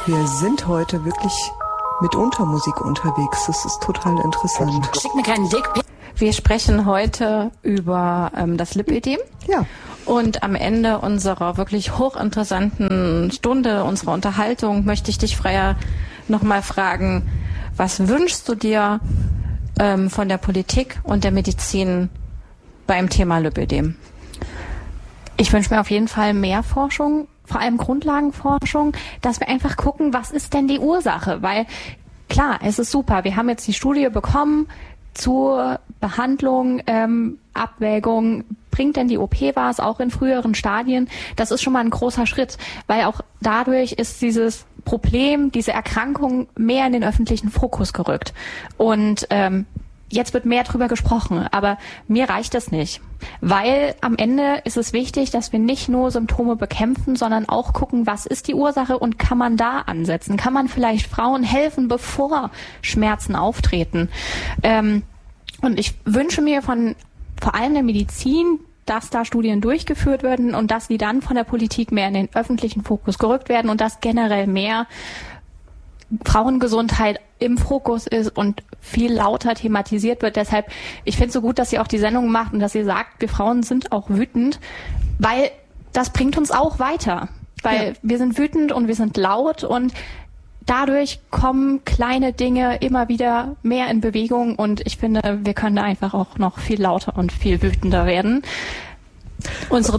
Wir sind heute wirklich mit Untermusik unterwegs. Das ist total interessant. Schick mir keinen Dickpick. Wir sprechen heute über das Lipödem. Ja. Und am Ende unserer wirklich hochinteressanten Stunde, unserer Unterhaltung, möchte ich dich, Freya, nochmal fragen, was wünschst du dir von der Politik und der Medizin beim Thema Lipödem? Ich wünsche mir auf jeden Fall mehr Forschung, vor allem Grundlagenforschung, dass wir einfach gucken, was ist denn die Ursache? Weil klar, es ist super, wir haben jetzt die Studie bekommen zur Behandlung, Abwägung, bringt denn die OP was, auch in früheren Stadien? Das ist schon mal ein großer Schritt, weil auch dadurch ist dieses Problem, diese Erkrankung mehr in den öffentlichen Fokus gerückt. Und jetzt wird mehr drüber gesprochen, aber mir reicht das nicht, weil am Ende ist es wichtig, dass wir nicht nur Symptome bekämpfen, sondern auch gucken, was ist die Ursache und kann man da ansetzen? Kann man vielleicht Frauen helfen, bevor Schmerzen auftreten? Und ich wünsche mir von vor allem der Medizin, dass da Studien durchgeführt werden und dass die dann von der Politik mehr in den öffentlichen Fokus gerückt werden und dass generell mehr Frauengesundheit im Fokus ist und viel lauter thematisiert wird. Deshalb, ich finde es so gut, dass ihr auch die Sendung macht und dass ihr sagt, wir Frauen sind auch wütend, weil das bringt uns auch weiter. Weil wir sind wütend und wir sind laut und dadurch kommen kleine Dinge immer wieder mehr in Bewegung und ich finde, wir können da einfach auch noch viel lauter und viel wütender werden. Unsere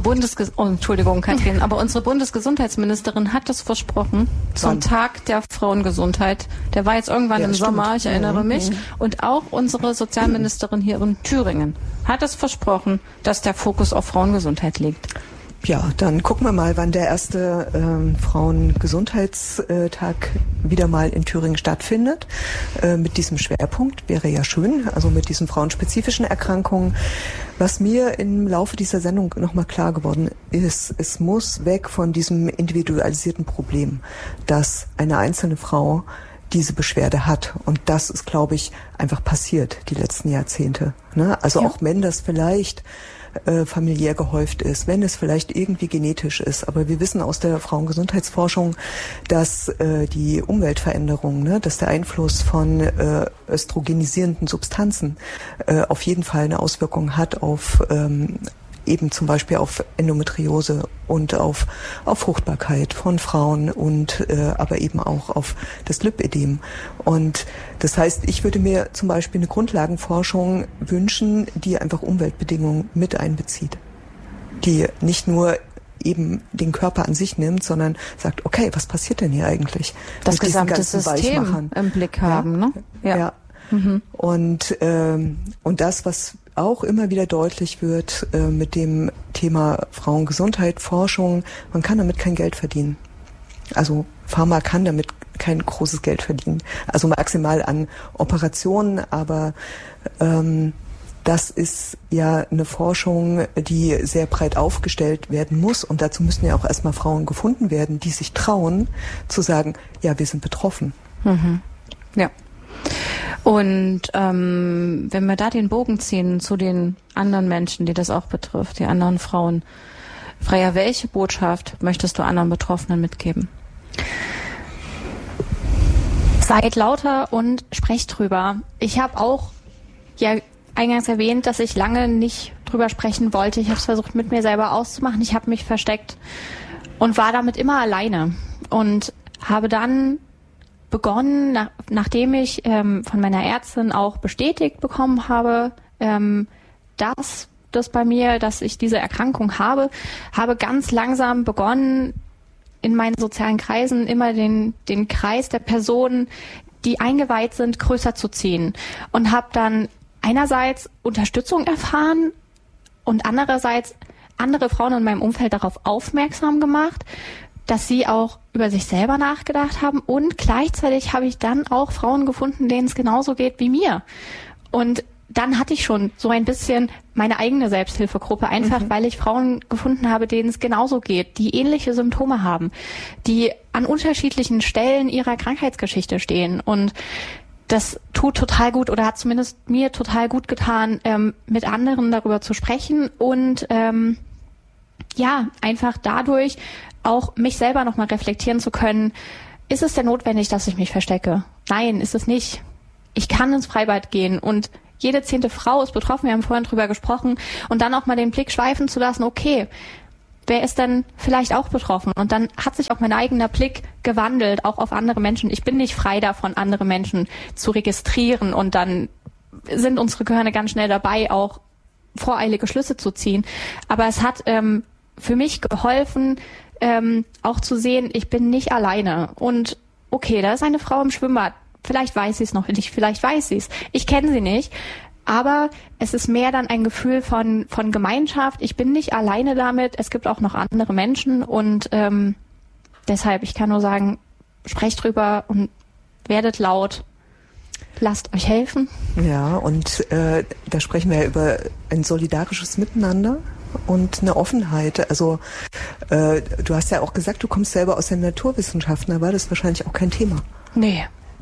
Bundesgesundheitsministerin hat das versprochen zum Tag der Frauengesundheit. Der war jetzt irgendwann im Sommer, ich erinnere mich. Und auch unsere Sozialministerin hier in Thüringen hat es versprochen, dass der Fokus auf Frauengesundheit liegt. Ja, dann gucken wir mal, wann der erste Frauengesundheitstag wieder mal in Thüringen stattfindet. Mit diesem Schwerpunkt wäre ja schön, also mit diesen frauenspezifischen Erkrankungen. Was mir im Laufe dieser Sendung nochmal klar geworden ist, es muss weg von diesem individualisierten Problem, dass eine einzelne Frau diese Beschwerde hat. Und das ist, glaube ich, einfach passiert die letzten Jahrzehnte. Ne? Also auch wenn das vielleicht familiär gehäuft ist, wenn es vielleicht irgendwie genetisch ist. Aber wir wissen aus der Frauengesundheitsforschung, dass die Umweltveränderung, ne, dass der Einfluss von östrogenisierenden Substanzen auf jeden Fall eine Auswirkung hat auf eben zum Beispiel auf Endometriose und auf Fruchtbarkeit von Frauen und aber eben auch auf das Lipödem. Und das heißt, ich würde mir zum Beispiel eine Grundlagenforschung wünschen, die einfach Umweltbedingungen mit einbezieht. Die nicht nur eben den Körper an sich nimmt, sondern sagt, okay, was passiert denn hier eigentlich? Das gesamte System im Blick haben, ne? Ja. Mhm. Und das, was auch immer wieder deutlich wird mit dem Thema Frauengesundheit, Forschung, man kann damit kein Geld verdienen. Also Pharma kann damit kein großes Geld verdienen. Also maximal an Operationen, aber das ist ja eine Forschung, die sehr breit aufgestellt werden muss und dazu müssen ja auch erstmal Frauen gefunden werden, die sich trauen zu sagen, ja, wir sind betroffen. Mhm. Ja. Und wenn wir da den Bogen ziehen zu den anderen Menschen, die das auch betrifft, die anderen Frauen, Freya, welche Botschaft möchtest du anderen Betroffenen mitgeben? Seid lauter und sprecht drüber. Ich habe auch ja eingangs erwähnt, dass ich lange nicht drüber sprechen wollte. Ich habe es versucht, mit mir selber auszumachen. Ich habe mich versteckt und war damit immer alleine und habe dann begonnen, nachdem ich von meiner Ärztin auch bestätigt bekommen habe, dass ich diese Erkrankung habe ganz langsam begonnen, in meinen sozialen Kreisen immer den Kreis der Personen, die eingeweiht sind, größer zu ziehen. Und habe dann einerseits Unterstützung erfahren und andererseits andere Frauen in meinem Umfeld darauf aufmerksam gemacht, dass sie auch über sich selber nachgedacht haben und gleichzeitig habe ich dann auch Frauen gefunden, denen es genauso geht wie mir. Und dann hatte ich schon so ein bisschen meine eigene Selbsthilfegruppe, einfach weil ich Frauen gefunden habe, denen es genauso geht, die ähnliche Symptome haben, die an unterschiedlichen Stellen ihrer Krankheitsgeschichte stehen. Und das tut total gut oder hat zumindest mir total gut getan, mit anderen darüber zu sprechen und einfach dadurch auch mich selber nochmal reflektieren zu können, ist es denn notwendig, dass ich mich verstecke? Nein, ist es nicht. Ich kann ins Freibad gehen und jede 10. Frau ist betroffen, wir haben vorhin drüber gesprochen, und dann auch mal den Blick schweifen zu lassen, okay, wer ist denn vielleicht auch betroffen? Und dann hat sich auch mein eigener Blick gewandelt, auch auf andere Menschen. Ich bin nicht frei davon, andere Menschen zu registrieren, und dann sind unsere Gehirne ganz schnell dabei, auch voreilige Schlüsse zu ziehen. Aber es hat für mich geholfen, auch zu sehen, ich bin nicht alleine. Und okay, da ist eine Frau im Schwimmbad. Vielleicht weiß sie es noch nicht, vielleicht weiß sie es. Ich kenne sie nicht. Aber es ist mehr dann ein Gefühl von Gemeinschaft. Ich bin nicht alleine damit. Es gibt auch noch andere Menschen. Und deshalb, ich kann nur sagen, sprecht drüber und werdet laut. Lasst euch helfen. Ja, und da sprechen wir ja über ein solidarisches Miteinander und eine Offenheit. Also du hast ja auch gesagt, du kommst selber aus den Naturwissenschaften, da war das wahrscheinlich auch kein Thema. Nee.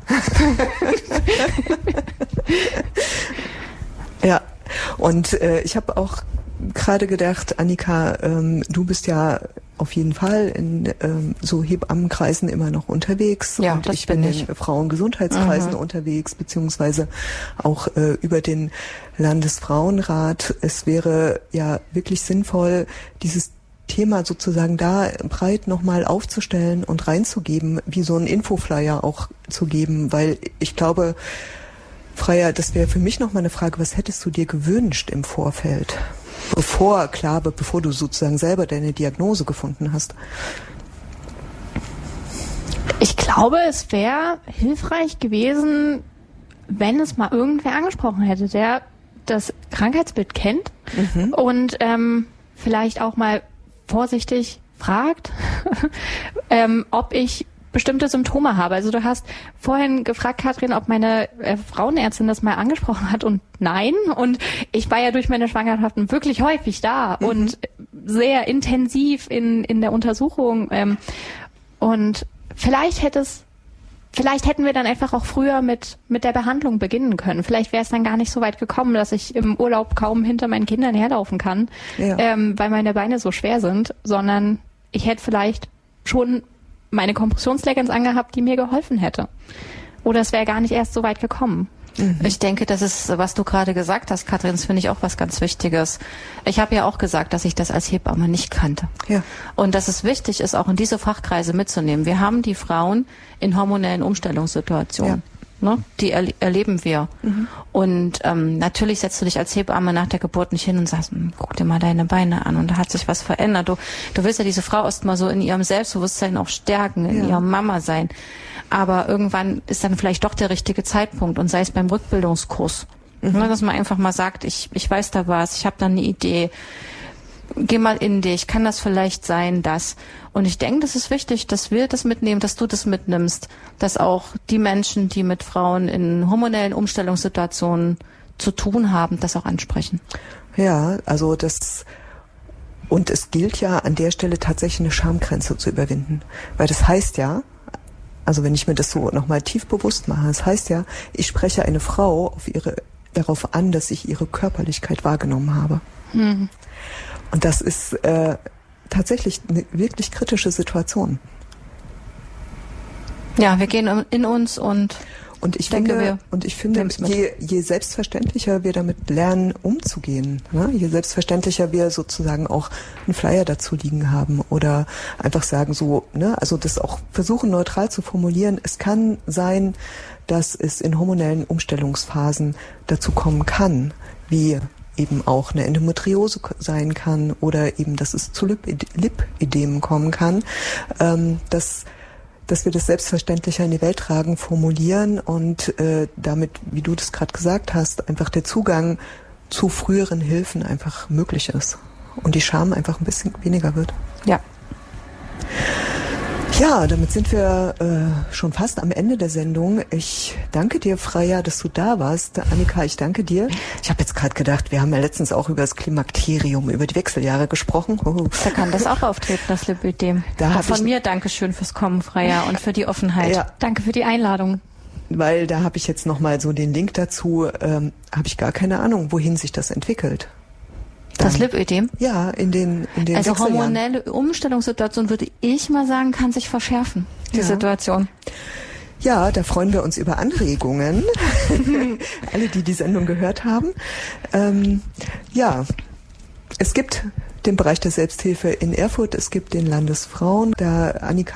Ja, und ich habe auch gerade gedacht, Annika, du bist ja auf jeden Fall in so Hebammenkreisen immer noch unterwegs. Ja, und das ich bin in Frauengesundheitskreisen unterwegs, beziehungsweise auch über den Landesfrauenrat. Es wäre ja wirklich sinnvoll, dieses Thema sozusagen da breit nochmal aufzustellen und reinzugeben, wie so ein Infoflyer auch zu geben, weil ich glaube, Freya, das wäre für mich nochmal eine Frage, was hättest du dir gewünscht im Vorfeld? Bevor du sozusagen selber deine Diagnose gefunden hast. Ich glaube, es wäre hilfreich gewesen, wenn es mal irgendwer angesprochen hätte, der das Krankheitsbild kennt und vielleicht auch mal vorsichtig fragt, ob ich bestimmte Symptome habe. Also du hast vorhin gefragt, Katrin, ob meine Frauenärztin das mal angesprochen hat, und nein. Und ich war ja durch meine Schwangerschaften wirklich häufig da und sehr intensiv in der Untersuchung. Und vielleicht hätten wir dann einfach auch früher mit der Behandlung beginnen können. Vielleicht wäre es dann gar nicht so weit gekommen, dass ich im Urlaub kaum hinter meinen Kindern herlaufen kann, weil meine Beine so schwer sind, sondern ich hätte vielleicht schon meine Kompressionsleggings angehabt, die mir geholfen hätte. Oder es wäre gar nicht erst so weit gekommen. Ich denke, das ist, was du gerade gesagt hast, Katrin, das finde ich auch was ganz Wichtiges. Ich habe ja auch gesagt, dass ich das als Hebamme nicht kannte. Ja. Und dass es wichtig ist, auch in diese Fachkreise mitzunehmen. Wir haben die Frauen in hormonellen Umstellungssituationen. Ja. Ne? Die erleben wir. Und natürlich setzt du dich als Hebamme nach der Geburt nicht hin und sagst, guck dir mal deine Beine an und da hat sich was verändert. Du willst ja diese Frau erst mal so in ihrem Selbstbewusstsein auch stärken, in ihrem Mama sein. Aber irgendwann ist dann vielleicht doch der richtige Zeitpunkt, und sei es beim Rückbildungskurs. Ne, dass man einfach mal sagt, ich weiß da was, ich habe da eine Idee. Geh mal in dich, kann das vielleicht sein, das? Und ich denke, das ist wichtig, dass wir das mitnehmen, dass du das mitnimmst, dass auch die Menschen, die mit Frauen in hormonellen Umstellungssituationen zu tun haben, das auch ansprechen. Ja, also und es gilt ja an der Stelle tatsächlich eine Schamgrenze zu überwinden. Weil das heißt ja, also wenn ich mir das so nochmal tief bewusst mache, das heißt ja, ich spreche eine Frau darauf an, dass ich ihre Körperlichkeit wahrgenommen habe. Und das ist tatsächlich eine wirklich kritische Situation. Ja, wir gehen in uns und ich finde, je selbstverständlicher wir damit lernen, umzugehen, ne? Je selbstverständlicher wir sozusagen auch einen Flyer dazu liegen haben oder einfach sagen so, ne? Also das auch versuchen neutral zu formulieren. Es kann sein, dass es in hormonellen Umstellungsphasen dazu kommen kann, wie eben auch eine Endometriose sein kann oder eben, dass es zu Lipödemen kommen kann, dass wir das selbstverständlicher in die Welt tragen, formulieren und damit, wie du das gerade gesagt hast, einfach der Zugang zu früheren Hilfen einfach möglich ist und die Scham einfach ein bisschen weniger wird. Ja. Ja, damit sind wir schon fast am Ende der Sendung. Ich danke dir, Freya, dass du da warst. Annika, ich danke dir. Ich habe jetzt gerade gedacht, wir haben ja letztens auch über das Klimakterium, über die Wechseljahre gesprochen. Da kann das auch auftreten, das Lipödem. Von mir Dankeschön fürs Kommen, Freya, und für die Offenheit. Ja. Danke für die Einladung. Weil da habe ich jetzt nochmal so den Link dazu, habe ich gar keine Ahnung, wohin sich das entwickelt. Das Lipödem? Ja, in den also hormonelle Umstellungssituation, würde ich mal sagen, kann sich verschärfen. die Situation? Ja, da freuen wir uns über Anregungen. Alle, die Sendung gehört haben. Es gibt den Bereich der Selbsthilfe in Erfurt, es gibt den Landesfrauen, da Annika